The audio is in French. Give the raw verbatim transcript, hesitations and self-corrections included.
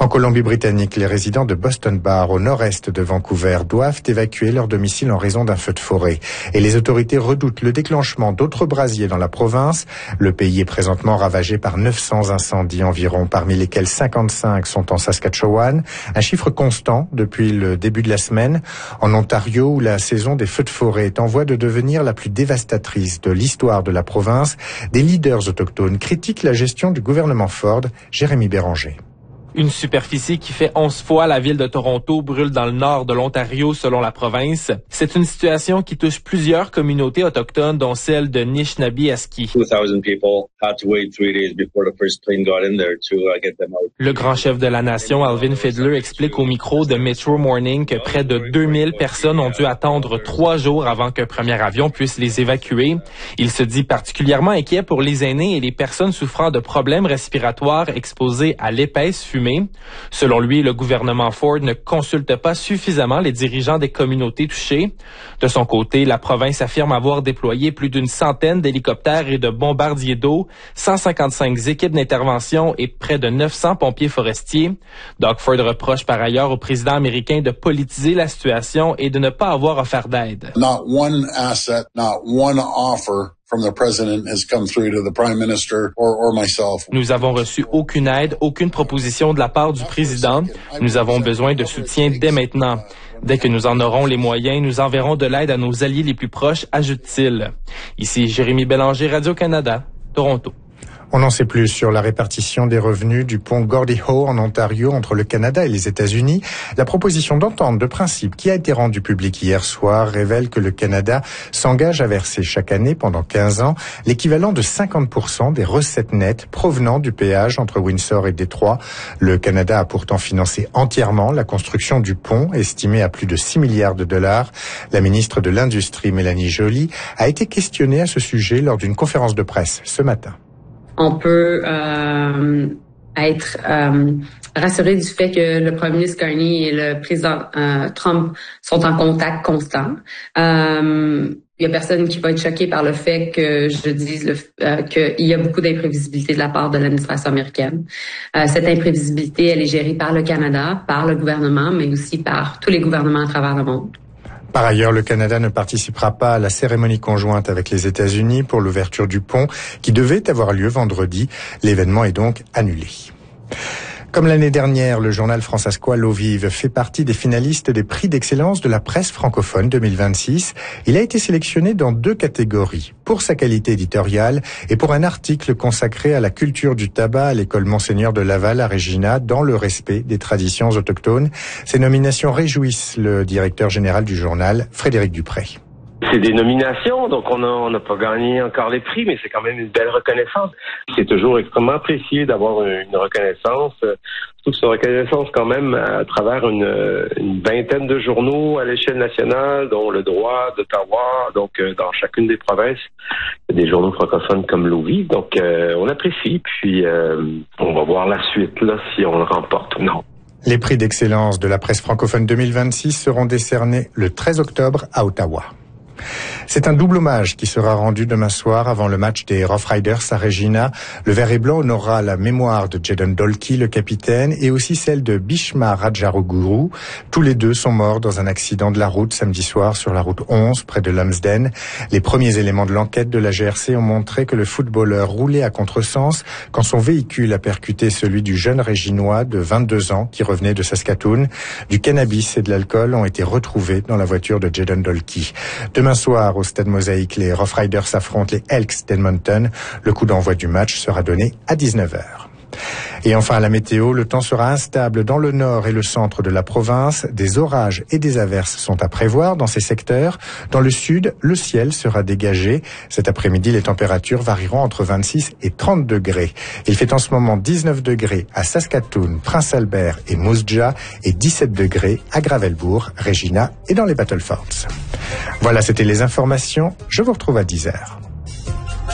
En Colombie-Britannique, les résidents de Boston Bar, au nord-est de Vancouver, doivent évacuer leur domicile en raison d'un feu de forêt. Et les autorités redoutent le déclenchement d'autres brasiers dans la province. Le pays est présentement ravagé par neuf cents incendies environ, parmi lesquels cinquante-cinq sont en Saskatchewan, un chiffre constant depuis le début de la semaine. En Ontario, où la saison des feux de forêt est en voie de devenir la plus dévastatrice de l'histoire de la province, des leaders autochtones critiquent la gestion du gouvernement Ford. Jérémy Béranger. Une superficie qui fait onze fois la ville de Toronto brûle dans le nord de l'Ontario selon la province. C'est une situation qui touche plusieurs communautés autochtones, dont celle de Nishnabie-Aski. Le grand chef de la nation, Alvin Fiddler, explique au micro de Metro Morning que près de deux mille personnes ont dû attendre trois jours avant qu'un premier avion puisse les évacuer. Il se dit particulièrement inquiet pour les aînés et les personnes souffrant de problèmes respiratoires exposées à l'épaisse fumée. Selon lui, le gouvernement Ford ne consulte pas suffisamment les dirigeants des communautés touchées. De son côté, la province affirme avoir déployé plus d'une centaine d'hélicoptères et de bombardiers d'eau, cent cinquante-cinq équipes d'intervention et près de neuf cents pompiers forestiers. Doug Ford reproche par ailleurs au président américain de politiser la situation et de ne pas avoir offert d'aide. Not one asset, not one offer from the president has come through to the prime minister or, or myself. Nous avons reçu aucune aide, aucune proposition de la part du président. Nous avons besoin de soutien dès maintenant. Dès que nous en aurons les moyens, nous enverrons de l'aide à nos alliés les plus proches, ajoute-t-il. Ici Jérémy Bélanger, Radio-Canada, Toronto. On n'en sait plus sur la répartition des revenus du pont Gordie Howe en Ontario entre le Canada et les États-Unis. La proposition d'entente de principe qui a été rendue publique hier soir révèle que le Canada s'engage à verser chaque année pendant quinze ans l'équivalent de cinquante pour cent des recettes nettes provenant du péage entre Windsor et Détroit. Le Canada a pourtant financé entièrement la construction du pont, estimée à plus de six milliards de dollars. La ministre de l'Industrie, Mélanie Joly, a été questionnée à ce sujet lors d'une conférence de presse ce matin. On peut euh, être euh, rassuré du fait que le premier ministre Carney et le président euh, Trump sont en contact constant. Euh, il y a personne qui va être choqué par le fait que je dise le, euh, qu'il y a beaucoup d'imprévisibilité de la part de l'administration américaine. Euh, cette imprévisibilité, elle est gérée par le Canada, par le gouvernement, mais aussi par tous les gouvernements à travers le monde. Par ailleurs, le Canada ne participera pas à la cérémonie conjointe avec les États-Unis pour l'ouverture du pont qui devait avoir lieu vendredi. L'événement est donc annulé. Comme l'année dernière, le journal françaiscois L'Eau Vive fait partie des finalistes des prix d'excellence de la presse francophone deux mille vingt-six. Il a été sélectionné dans deux catégories, pour sa qualité éditoriale et pour un article consacré à la culture du tabac à l'école Monseigneur de Laval à Regina, dans le respect des traditions autochtones. Ces nominations réjouissent le directeur général du journal, Frédéric Dupré. C'est des nominations, donc on n'a on n'a pas gagné encore les prix, mais c'est quand même une belle reconnaissance. C'est toujours extrêmement apprécié d'avoir une reconnaissance, toute cette reconnaissance quand même à travers une, une vingtaine de journaux à l'échelle nationale, dont le Droit d'Ottawa, donc dans chacune des provinces, il y a des journaux francophones comme L'Eau Vive, donc euh, on apprécie, puis euh, on va voir la suite là si on le remporte ou non. Les prix d'excellence de la presse francophone deux mille vingt-six seront décernés le treize octobre à Ottawa. C'est un double hommage qui sera rendu demain soir avant le match des Rough Riders à Regina. Le vert et blanc honorera la mémoire de Jedon Dolkey, le capitaine, et aussi celle de Bhishma Rajaroguru. Tous les deux sont morts dans un accident de la route samedi soir sur la route onze, près de Lumsden. Les premiers éléments de l'enquête de la G R C ont montré que le footballeur roulait à contresens quand son véhicule a percuté celui du jeune Réginois de vingt-deux ans qui revenait de Saskatoon. Du cannabis et de l'alcool ont été retrouvés dans la voiture de Jedon Dolkey. Demain soir, au Stade Mosaïque, les Rough Riders affrontent les Elks d'Edmonton. Le coup d'envoi du match sera donné à dix-neuf heures. Et enfin, la météo, le temps sera instable dans le nord et le centre de la province. Des orages et des averses sont à prévoir dans ces secteurs. Dans le sud, le ciel sera dégagé. Cet après-midi, les températures varieront entre vingt-six et trente degrés. Il fait en ce moment dix-neuf degrés à Saskatoon, Prince Albert et Moose Jaw et dix-sept degrés à Gravelbourg, Regina et dans les Battlefords. Voilà, c'était les informations. Je vous retrouve à dix heures.